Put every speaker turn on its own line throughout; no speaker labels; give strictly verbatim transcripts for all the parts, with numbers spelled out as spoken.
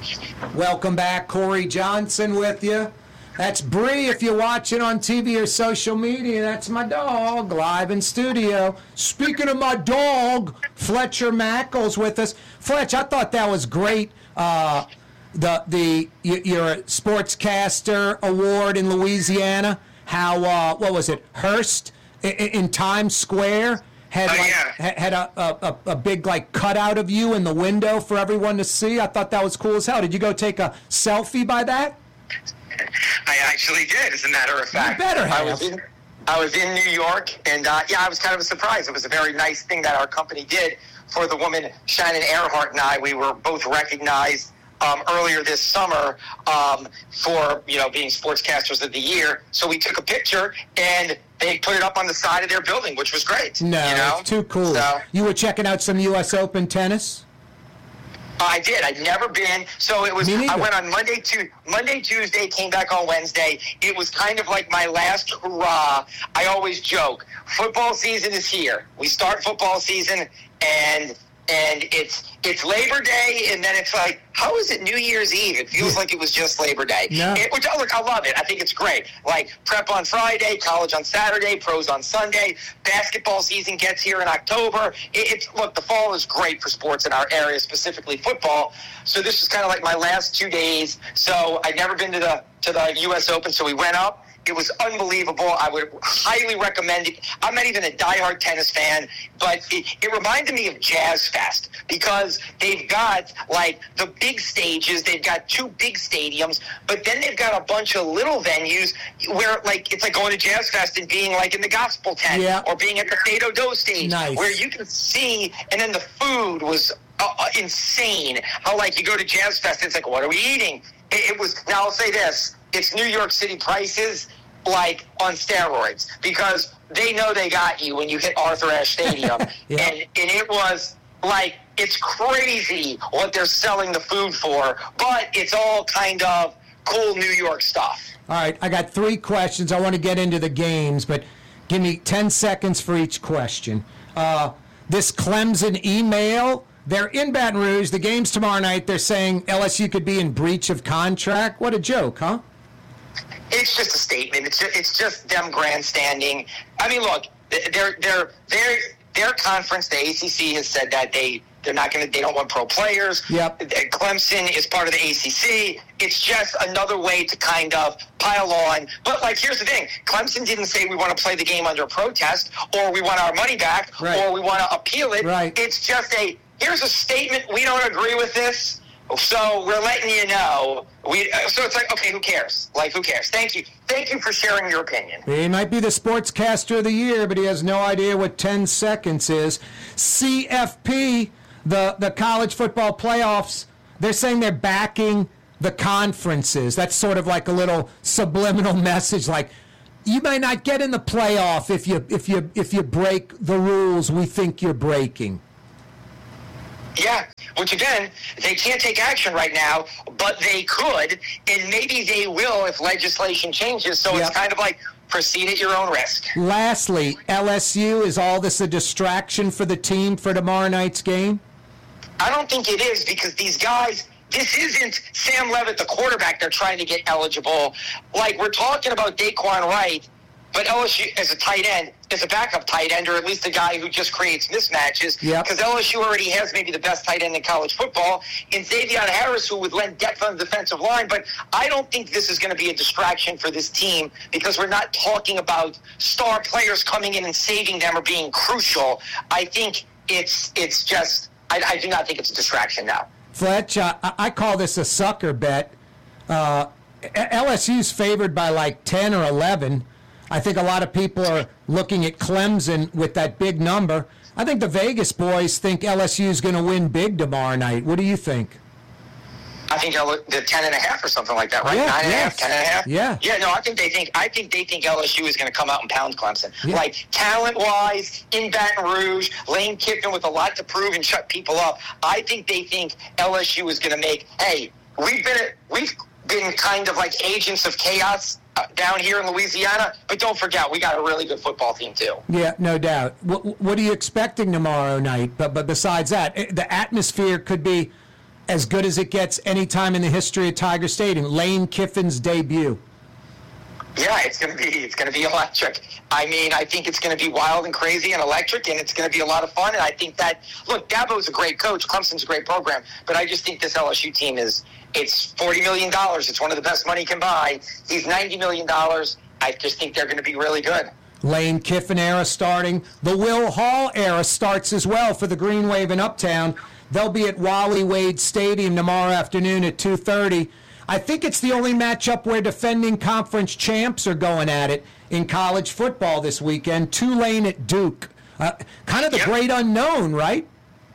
Welcome back. Corey Johnson with you. That's Bree if you're watching on T V or social media. That's my dog, live in studio. Speaking of my dog, Fletcher Mackle's with us. Fletch, I thought that was great. Uh, the the your Sportscaster Award in Louisiana. How, uh, what was it, Hearst in, in Times Square? Had, like,
oh, yeah.
had a, a, a big like cutout of you in the window for everyone to see. I thought that was cool as hell. Did you go take a selfie by that?
I actually did, as a matter of fact.
You better have.
I was in, I was in New York, and uh, yeah, I was kind of surprised. It was a very nice thing that our company did for the woman, Shannon Earhart, and I. We were both recognized um, earlier this summer um, for, you know, being Sportscasters of the Year. So we took a picture, and they put it up on the side of their building, which was great.
No,
you know?
it's too cool.
So,
you were checking out some U S Open tennis?
I did. I'd never been. So it was,
Me neither.
I went on Monday, tu- Monday, Tuesday, came back on Wednesday. It was kind of like my last hurrah. I always joke, football season is here. We start football season, and and it's it's Labor Day, and then it's like, how is it New Year's Eve? It feels like it was just Labor Day.
Yeah.
It, which, oh, look, I love it. I think it's great. Like, prep on Friday, college on Saturday, pros on Sunday. Basketball season gets here in October. It, it's look, the fall is great for sports in our area, specifically football. So this is kind of like my last two days. So I'd never been to the to the U S Open, so we went up. It was unbelievable. I would highly recommend it. I'm not even a diehard tennis fan, but it, it reminded me of Jazz Fest because they've got, like, the big stages. They've got two big stadiums, but then they've got a bunch of little venues where, like, it's like going to Jazz Fest and being, like, in the gospel tent
Yeah.
or being at the Fado Do stage
Nice.
where you can see, and then the food was uh, uh, insane. How, like, you go to Jazz Fest, it's like, what are we eating? It, it was, now I'll say this, it's New York City prices, like, on steroids, because they know they got you when you hit Arthur Ashe Stadium.
Yeah.
and, and it was, like, it's crazy what they're selling the food for, but it's all kind of cool New York stuff.
All right, I got three questions. I want to get into the games, but give me ten seconds for each question. Uh, this Clemson email, they're in Baton Rouge. The game's tomorrow night. They're saying L S U could be in breach of contract. What a joke, huh?
It's just a statement. It's just, it's just them grandstanding. I mean, look, their their their their conference, the A C C, has said that they they're not going to. They don't want pro players.
Yep.
Clemson is part of the A C C. It's just another way to kind of pile on. But, like, here's the thing: Clemson didn't say we want to play the game under protest, or we want our money back,
Right.
or we want to appeal it.
Right.
It's just a here's a statement. We don't agree with this. So we're letting you know. We so it's like, okay, who cares? Like, who cares? Thank you, thank you for sharing your opinion.
He might be the Sportscaster of the Year, but he has no idea what ten seconds is. C F P, the the college football playoffs. They're saying they're backing the conferences. That's sort of like a little subliminal message, like, you might not get in the playoff if you if you if you break the rules we think you're breaking.
Yeah, which again, they can't take action right now, but they could, and maybe they will if legislation changes. So
Yep.
it's kind of like proceed at your own risk.
Lastly, L S U, is all this a distraction for the team for tomorrow night's game?
I don't think it is, because these guys, this isn't Sam Levitt, the quarterback, they're trying to get eligible. Like, we're talking about Daquan Wright, but L S U as a tight end, as a backup tight end, or at least a guy who just creates mismatches,
Yep.
because L S U already has maybe the best tight end in college football, in Xavier Harris, who would lend depth on the defensive line. But I don't think this is going to be a distraction for this team, because we're not talking about star players coming in and saving them or being crucial. I think it's it's just, I, I do not think it's a distraction now.
Fletch, uh, I I call this a sucker bet. Uh, L S U's favored by like ten or eleven. I think a lot of people are looking at Clemson with that big number. I think the Vegas boys think L S U is going to win big tomorrow night. What do you think?
I think L- the ten and a half or something like that, right?
Yeah,
Nine and a half,
yes.
ten and a half.
Yeah.
Yeah. No, I think they think. I think they think L S U is going to come out and pound Clemson.
Yeah.
Like, talent-wise, in Baton Rouge, Lane Kiffin with a lot to prove and shut people up. I think they think L S U is going to make. Hey, we've been we've been kind of like agents of chaos uh, down here in Louisiana, but don't forget, we got a really good football team too.
Yeah, no doubt. What, what are you expecting tomorrow night? But but besides that, eh, the atmosphere could be as good as it gets any time in the history of Tiger Stadium. Lane Kiffin's debut.
Yeah, it's gonna be it's gonna be electric. I mean, I think it's gonna be wild and crazy and electric, and it's gonna be a lot of fun. And I think that look, Dabo's a great coach, Clemson's a great program, but I just think this L S U team is it's forty million dollars. It's one of the best money you can buy. He's ninety million dollars. I just think they're gonna be really good.
Lane Kiffin era starting. The Will Hall era starts as well for the Green Wave in Uptown. They'll be at Wally Wade Stadium tomorrow afternoon at two thirty. I think it's the only matchup where defending conference champs are going at it in college football this weekend. Tulane at Duke. Uh, kind of the
Yep.
great unknown, right?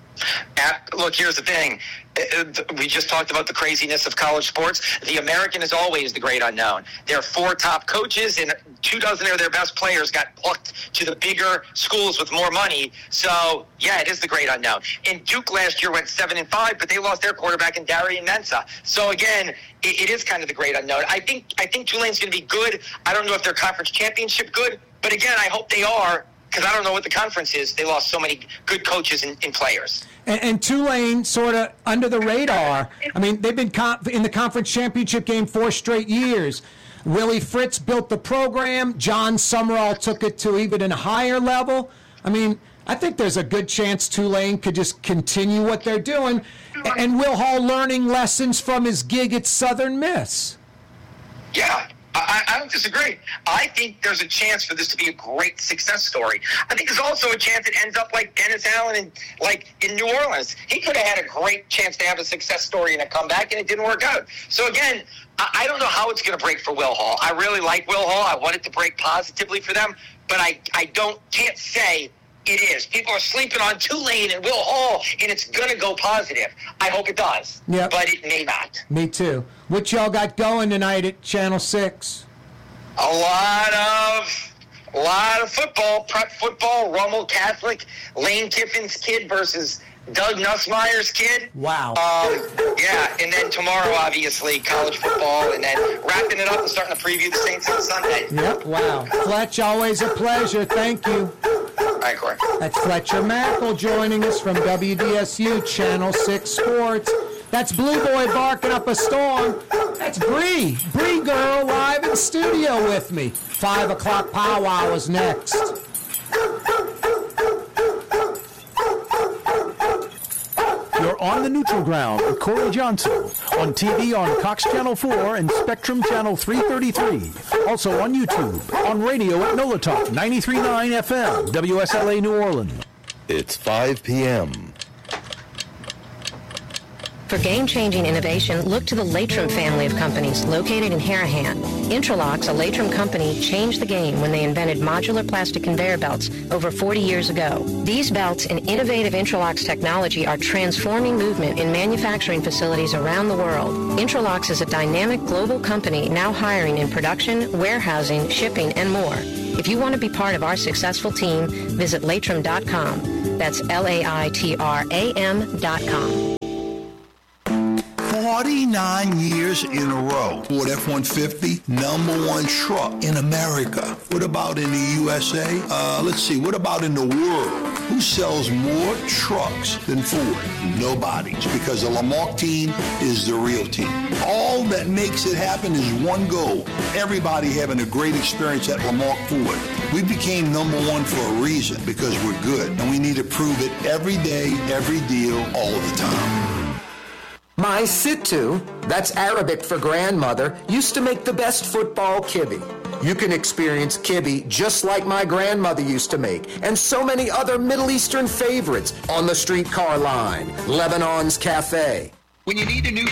Look, here's the thing. We just talked about the craziness of college sports. The American is always the great unknown. There are four top coaches, and two dozen of their best players got plucked to the bigger schools with more money. So, yeah, it is the great unknown. And Duke last year went seven and five, but they lost their quarterback in Darian Mensah. So again, it, it is kind of the great unknown. I think I think Tulane's going to be good. I don't know if they're conference championship good, but again, I hope they are. Because I don't know what the conference is. They lost so many good coaches and, and players.
And, and Tulane sort of under the radar. I mean, they've been con- in the conference championship game four straight years. Willie Fritz built the program. John Summerall took it to even a higher level. I mean, I think there's a good chance Tulane could just continue what they're doing. And Will Hall learning lessons from his gig at Southern Miss.
Yeah. I, I don't disagree. I think there's a chance for this to be a great success story. I think there's also a chance it ends up like Dennis Allen and like in New Orleans. He could have had a great chance to have a success story and a comeback, and it didn't work out. So again, I, I don't know how it's going to break for Will Hall. I really like Will Hall. I want it to break positively for them, but I, I don't can't say it is. People are sleeping on Tulane and Will Hall, and it's going to go positive. I hope it does,
Yep.
but it may not.
Me too. What y'all got going tonight at Channel six?
A lot of, a lot of football, prep football, Rummel Catholic, Lane Kiffin's kid versus Doug Nussmeier's kid.
Wow.
Um, yeah, and then tomorrow, obviously, college football, and then wrapping it up and starting to preview the Saints on Sunday.
Yep. Wow. Fletch, always a pleasure. Thank you.
All right, Corey.
That's Fletcher Mackel joining us from W D S U Channel six Sports. That's Blue Boy barking up a storm. That's Bree. Bree Girl live in studio with me. Five o'clock powwow is next.
You're on the neutral ground with Corey Johnson. On T V on Cox Channel four and Spectrum Channel three thirty-three. Also on YouTube. On radio at NOLA Talk ninety-three point nine F M, W S L A New Orleans.
It's five p.m.
For game-changing innovation, look to the Latrim family of companies located in Harahan. Intralox, a Latrim company, changed the game when they invented modular plastic conveyor belts over forty years ago. These belts and innovative Intralox technology are transforming movement in manufacturing facilities around the world. Intralox is a dynamic global company now hiring in production, warehousing, shipping, and more. If you want to be part of our successful team, visit latrim dot com. That's L A I T R A M dot com.
forty-nine years in a row. Ford F one fifty, number one truck in America. What about in the U S A? Uh, let's see, what about in the world? Who sells more trucks than Ford? Nobody. It's because the Lamarck team is the real team. All that makes it happen is one goal. Everybody having a great experience at Lamarck Ford. We became number one for a reason, because we're good. And we need to prove it every day, every deal, all the time.
My Sittu, that's Arabic for grandmother, used to make the best football kibbe. You can experience kibbe just like my grandmother used to make, and so many other Middle Eastern favorites on the streetcar line, Lebanon's Cafe.
When you need a new